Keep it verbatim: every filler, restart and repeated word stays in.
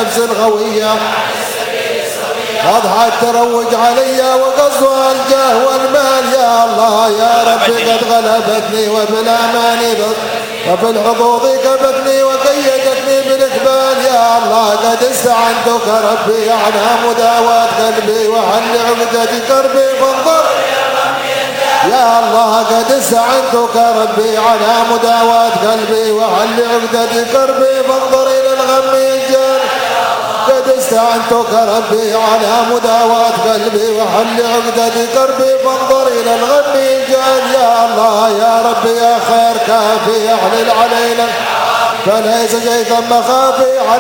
النفس الغوية أضحت تروج علي وقصها الجاه والمال. يا الله يا ربي قد غلبتني وبالأماني وبالحظوظ كبتني وقيدتني بالإقبال. يا الله قد استعنتك ربي على مداواة قلبي وحل عقدة كربي فانظر. يا الله قد استعنتك ربي على مداواة قلبي وحل عقدة كربي فانظر إلى الغم ينجر. قد استعنتك ربي على مداواة قلبي وحل عقدة كربي فانظر إلى الغم ينجر. يا الله يا ربي يا خير كافي احلل علينا فليس شيئا مخافي.